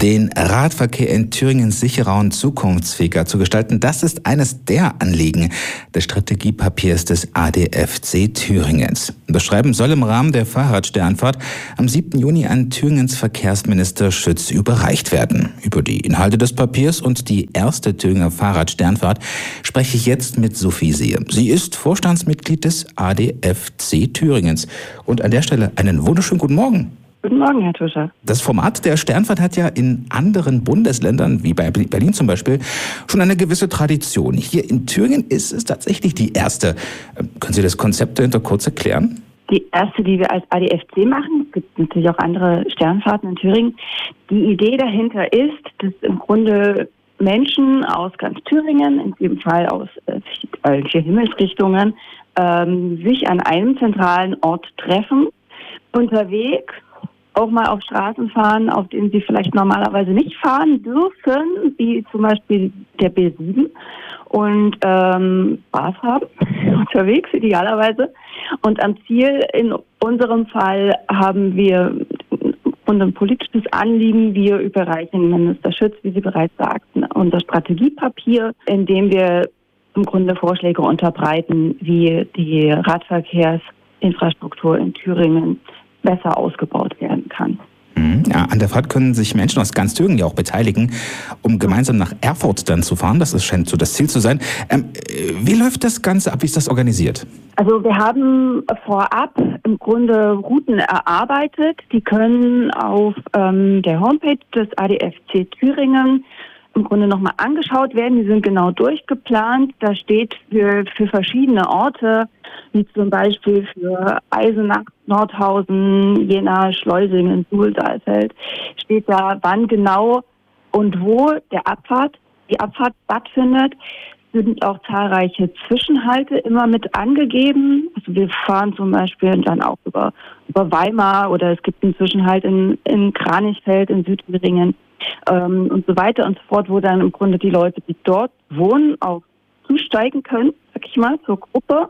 Den Radverkehr in Thüringen sicherer und zukunftsfähiger zu gestalten, das ist eines der Anliegen des Strategiepapiers des ADFC Thüringens. Das Schreiben soll im Rahmen der Fahrradsternfahrt am 7. Juni an Thüringens Verkehrsminister Schütz überreicht werden. Über die Inhalte des Papiers und die erste Thüringer Fahrradsternfahrt spreche ich jetzt mit Sophie Sehe. Sie ist Vorstandsmitglied des ADFC Thüringens. Und an der Stelle einen wunderschönen guten Morgen. Guten Morgen, Herr Tuscher. Das Format der Sternfahrt hat ja in anderen Bundesländern, wie bei Berlin zum Beispiel, schon eine gewisse Tradition. Hier in Thüringen ist es tatsächlich die erste. Können Sie das Konzept dahinter kurz erklären? Die erste, die wir als ADFC machen. Es gibt natürlich auch andere Sternfahrten in Thüringen. Die Idee dahinter ist, dass im Grunde Menschen aus ganz Thüringen, in jedem Fall aus 4 Himmelsrichtungen, sich an einem zentralen Ort treffen, unterwegs auch mal auf Straßen fahren, auf denen sie vielleicht normalerweise nicht fahren dürfen, wie zum Beispiel der B7, und Spaß haben, unterwegs idealerweise. Und am Ziel in unserem Fall haben wir ein politisches Anliegen. Wir überreichen Minister Schütz, wie Sie bereits sagten, unser Strategiepapier, in dem wir im Grunde Vorschläge unterbreiten, wie die Radverkehrsinfrastruktur in Thüringen besser ausgebaut werden kann. Ja, an der Fahrt können sich Menschen aus ganz Thüringen ja auch beteiligen, um gemeinsam nach Erfurt dann zu fahren. Das scheint so das Ziel zu sein. Wie läuft das Ganze ab? Wie ist das organisiert? Also wir haben vorab im Grunde Routen erarbeitet. Die können auf der Homepage des ADFC Thüringen im Grunde nochmal angeschaut werden. Die sind genau durchgeplant. Da steht für verschiedene Orte, wie zum Beispiel für Eisenach, Nordhausen, Jena, Schleusingen, Suhl, Saalfeld, steht da, wann genau und wo die Abfahrt stattfindet. Es sind auch zahlreiche Zwischenhalte immer mit angegeben. Also wir fahren zum Beispiel dann auch über Weimar, oder es gibt einen Zwischenhalt in Kranichfeld, in Südthüringen und so weiter und so fort, wo dann im Grunde die Leute, die dort wohnen, auch zusteigen können, sag ich mal, zur Gruppe.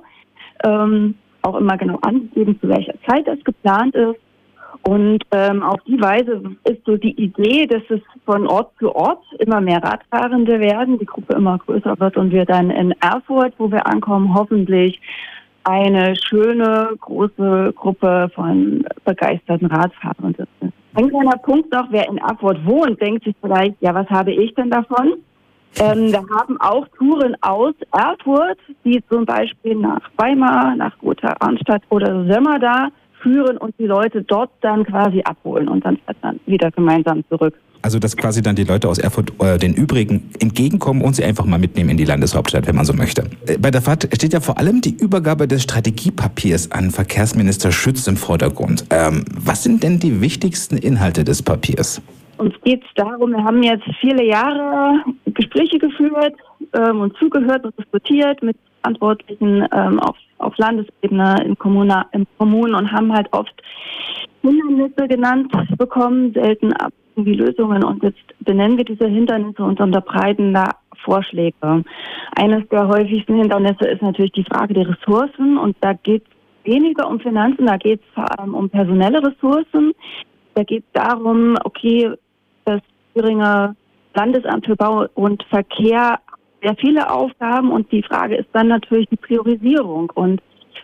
Auch immer genau angegeben, zu welcher Zeit das geplant ist. Und auf die Weise ist so die Idee, dass es von Ort zu Ort immer mehr Radfahrende werden, die Gruppe immer größer wird und wir dann in Erfurt, wo wir ankommen, hoffentlich eine schöne, große Gruppe von begeisterten Radfahrenden sind. Ein kleiner Punkt noch, wer in Erfurt wohnt, denkt sich vielleicht, ja, was habe ich denn davon? Wir haben auch Touren aus Erfurt, die zum Beispiel nach Weimar, nach Gotha-Arnstadt oder Sömmerda führen und die Leute dort dann quasi abholen und dann fährt man wieder gemeinsam zurück. Also dass quasi dann die Leute aus Erfurt den übrigen entgegenkommen und sie einfach mal mitnehmen in die Landeshauptstadt, wenn man so möchte. Bei der Fahrt steht ja vor allem die Übergabe des Strategiepapiers an Verkehrsminister Schütz im Vordergrund. Was sind denn die wichtigsten Inhalte des Papiers? Uns geht es darum, wir haben jetzt viele Jahre Gespräche geführt und zugehört und diskutiert mit Verantwortlichen auf Landesebene, in Kommunen und haben halt oft Hindernisse genannt bekommen, selten irgendwie Lösungen. Und jetzt benennen wir diese Hindernisse und unterbreiten da Vorschläge. Eines der häufigsten Hindernisse ist natürlich die Frage der Ressourcen, und da geht es weniger um Finanzen, da geht es vor allem um personelle Ressourcen. Da geht es darum, okay, das Thüringer Landesamt für Bau und Verkehr hat sehr viele Aufgaben und die Frage ist dann natürlich die Priorisierung. Und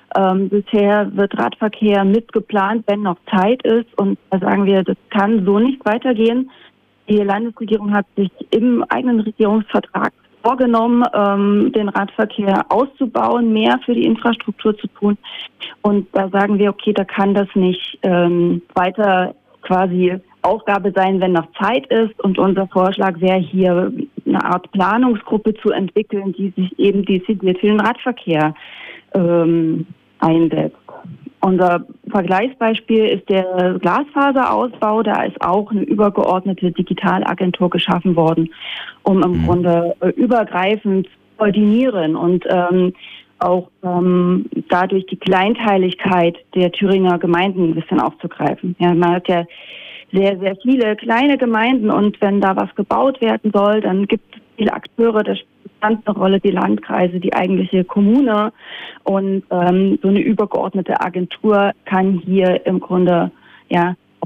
bisher wird Radverkehr mitgeplant, wenn noch Zeit ist, und da sagen wir, das kann so nicht weitergehen. Die Landesregierung hat sich im eigenen Regierungsvertrag vorgenommen, den Radverkehr auszubauen, mehr für die Infrastruktur zu tun. Und da sagen wir, okay, da kann das nicht weiter quasi Aufgabe sein, wenn noch Zeit ist. Und unser Vorschlag wäre hier, eine Art Planungsgruppe zu entwickeln, die sich eben dezidiert für den Radverkehr einsetzt. Unser Vergleichsbeispiel ist der Glasfaserausbau. Da ist auch eine übergeordnete Digitalagentur geschaffen worden, um im Grunde übergreifend zu koordinieren und auch dadurch die Kleinteiligkeit der Thüringer Gemeinden ein bisschen aufzugreifen. Ja, man hat ja sehr, sehr viele kleine Gemeinden, und wenn da was gebaut werden soll, dann gibt es viele Akteure, da spielt eine Rolle, die Landkreise, die eigentliche Kommune, und so eine übergeordnete Agentur kann hier im Grunde ja auf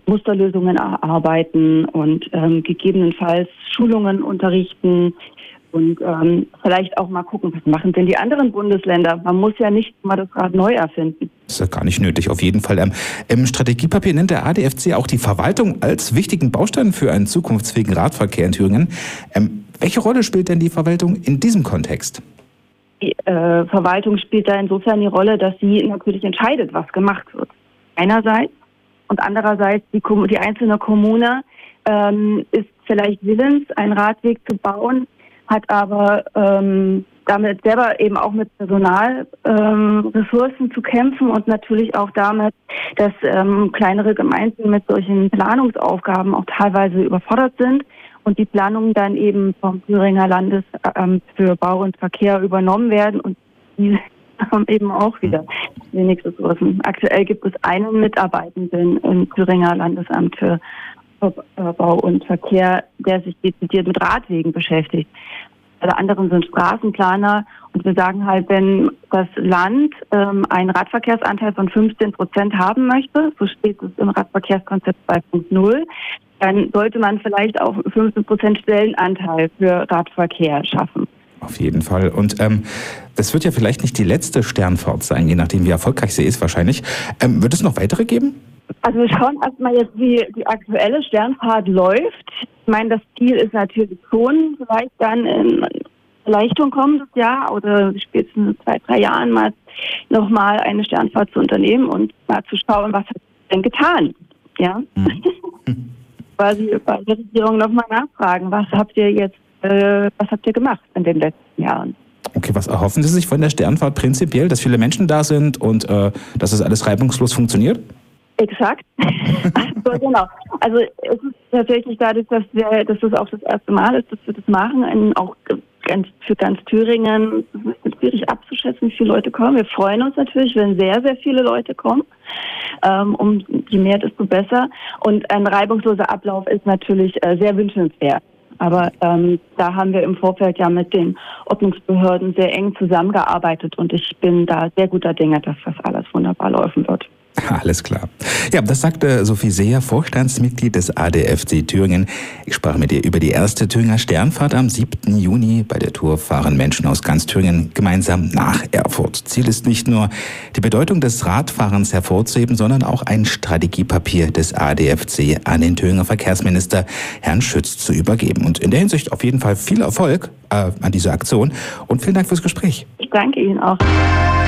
Musterlösungen erarbeiten und gegebenenfalls Schulungen unterrichten und vielleicht auch mal gucken, was machen denn die anderen Bundesländer. Man muss ja nicht mal das Rad neu erfinden. Das ist ja gar nicht nötig, auf jeden Fall. Im Strategiepapier nennt der ADFC auch die Verwaltung als wichtigen Baustein für einen zukunftsfähigen Radverkehr in Thüringen. Welche Rolle spielt denn die Verwaltung in diesem Kontext? Die Verwaltung spielt da insofern die Rolle, dass sie natürlich entscheidet, was gemacht wird. Einerseits und andererseits die einzelne Kommune ist vielleicht willens, einen Radweg zu bauen, hat aber damit selber eben auch mit Personalressourcen zu kämpfen und natürlich auch damit, dass kleinere Gemeinden mit solchen Planungsaufgaben auch teilweise überfordert sind und die Planungen dann eben vom Thüringer Landesamt für Bau und Verkehr übernommen werden und die haben eben auch wieder wenig Ressourcen. Aktuell gibt es einen Mitarbeitenden im Thüringer Landesamt für Bau und Verkehr, der sich dezidiert mit Radwegen beschäftigt. Alle anderen sind Straßenplaner und wir sagen halt, wenn das Land einen Radverkehrsanteil von 15% haben möchte, so steht es im Radverkehrskonzept 2.0, dann sollte man vielleicht auch 15% Stellenanteil für Radverkehr schaffen. Auf jeden Fall. Und das wird ja vielleicht nicht die letzte Sternfahrt sein, je nachdem wie erfolgreich sie ist wahrscheinlich. Wird es noch weitere geben? Also wir schauen erstmal jetzt, wie die aktuelle Sternfahrt läuft. Ich meine, das Ziel ist natürlich schon, vielleicht dann in Erleichterung kommendes Jahr oder spätestens in 2-3 Jahren mal nochmal eine Sternfahrt zu unternehmen und mal zu schauen, was hat sich denn getan. Ja? Quasi bei der Regierung nochmal nachfragen, was habt ihr gemacht in den letzten Jahren? Okay, was erhoffen Sie sich von der Sternfahrt prinzipiell? Dass viele Menschen da sind und dass das alles reibungslos funktioniert? Exakt. So, genau. Also es ist tatsächlich dadurch, dass das auch das erste Mal ist, dass wir das machen, auch für ganz Thüringen. Es ist schwierig abzuschätzen, wie viele Leute kommen. Wir freuen uns natürlich, wenn sehr, sehr viele Leute kommen. Je mehr, desto besser. Und ein reibungsloser Ablauf ist natürlich sehr wünschenswert. Aber da haben wir im Vorfeld ja mit den Ordnungsbehörden sehr eng zusammengearbeitet und ich bin da sehr guter Dinge, dass das alles wunderbar laufen wird. Alles klar. Ja, das sagte Sophie Seeher, Vorstandsmitglied des ADFC Thüringen. Ich sprach mit ihr über die erste Thüringer Sternfahrt am 7. Juni. Bei der Tour fahren Menschen aus ganz Thüringen gemeinsam nach Erfurt. Ziel ist nicht nur, die Bedeutung des Radfahrens hervorzuheben, sondern auch ein Strategiepapier des ADFC an den Thüringer Verkehrsminister Herrn Schütz zu übergeben. Und in der Hinsicht auf jeden Fall viel Erfolg an dieser Aktion und vielen Dank fürs Gespräch. Ich danke Ihnen auch.